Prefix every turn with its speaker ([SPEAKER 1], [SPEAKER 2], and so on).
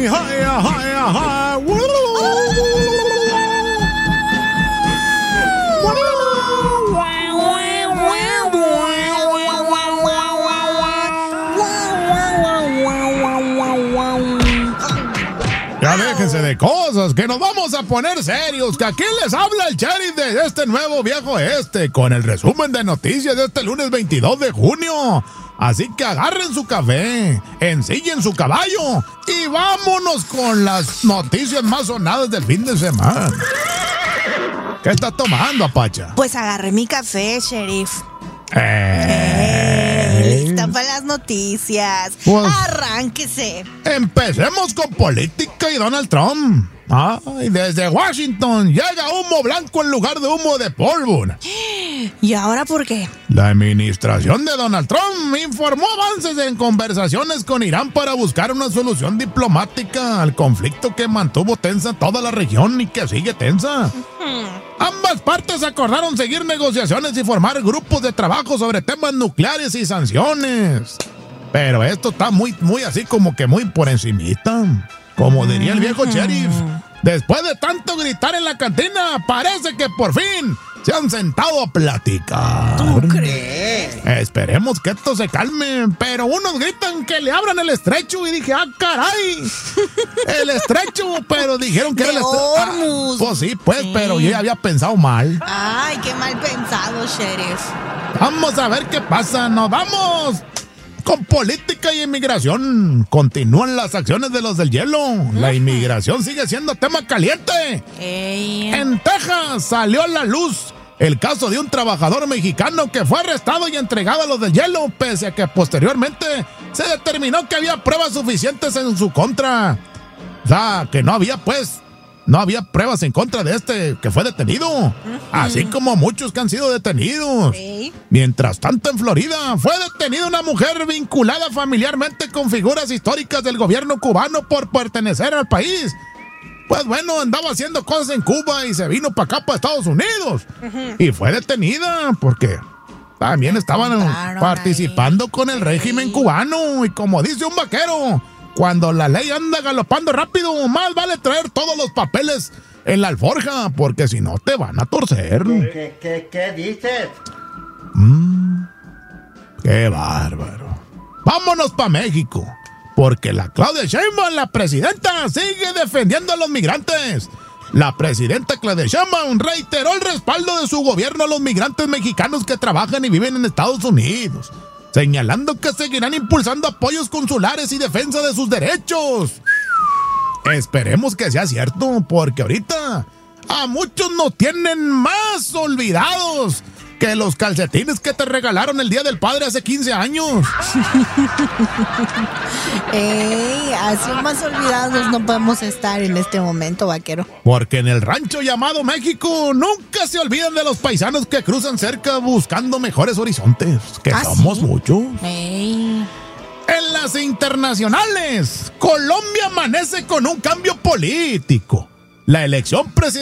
[SPEAKER 1] Ya déjense de cosas, que nos vamos a poner serios, que aquí les habla el sheriff de este nuevo viejo con el resumen de noticias de este lunes 22 de junio. Así que agarren su café, ensillen su caballo y vámonos con las noticias más sonadas del fin de semana. ¿Qué estás tomando, Apacha?
[SPEAKER 2] Pues agarré mi café, sheriff. Lista para las noticias.
[SPEAKER 1] Pues,
[SPEAKER 2] arránquese.
[SPEAKER 1] Empecemos con política y Donald Trump. Ay, desde Washington llega humo blanco en lugar de humo de polvo.
[SPEAKER 2] ¿Y ahora por qué?
[SPEAKER 1] La administración de Donald Trump informó avances en conversaciones con Irán para buscar una solución diplomática al conflicto que mantuvo tensa toda la región y que sigue tensa. Ambas partes acordaron seguir negociaciones y formar grupos de trabajo sobre temas nucleares y sanciones. Pero esto está muy así como que muy por encimita. Como diría el viejo sheriff, después de tanto gritar en la cantina, parece que por fin se han sentado a platicar.
[SPEAKER 2] ¿Tú crees?
[SPEAKER 1] Esperemos que esto se calme, pero unos gritan que le abran el estrecho y dije, caray, el estrecho, pero dijeron que era el estrecho. Pues sí, pero yo ya había pensado mal.
[SPEAKER 2] Ay, qué mal pensado, sheriff.
[SPEAKER 1] Vamos a ver qué pasa, nos vamos. Con política y inmigración, continúan las acciones de los del hielo. La inmigración sigue siendo tema caliente. En Texas salió a la luz el caso de un trabajador mexicano que fue arrestado y entregado a los del hielo, pese a que posteriormente se determinó que había pruebas suficientes en su contra. O sea, que no había pruebas en contra de que fue detenido, así como muchos que han sido detenidos. Mientras tanto, en Florida fue detenida una mujer vinculada familiarmente con figuras históricas del gobierno cubano por pertenecer al país. Pues bueno, andaba haciendo cosas en Cuba y se vino para acá, para Estados Unidos. Y fue detenida porque también estaban participando con el régimen cubano. Y como dice un vaquero, cuando la ley anda galopando rápido, más vale traer todos los papeles en la alforja, porque si no te van a torcer.
[SPEAKER 3] ¿Qué dices?
[SPEAKER 1] ¡Qué bárbaro! Vámonos para México, porque la Claudia Sheinbaum, la presidenta, sigue defendiendo a los migrantes. La presidenta Claudia Sheinbaum reiteró el respaldo de su gobierno a los migrantes mexicanos que trabajan y viven en Estados Unidos, señalando que seguirán impulsando apoyos consulares y defensa de sus derechos. Esperemos que sea cierto, porque ahorita a muchos nos tienen más olvidados que los calcetines que te regalaron el Día del Padre hace 15 años.
[SPEAKER 2] Así más olvidados no podemos estar en este momento, vaquero.
[SPEAKER 1] Porque en el rancho llamado México nunca se olvidan de los paisanos que cruzan cerca buscando mejores horizontes, que somos muchos. En las internacionales, Colombia amanece con un cambio político. La elección presidencial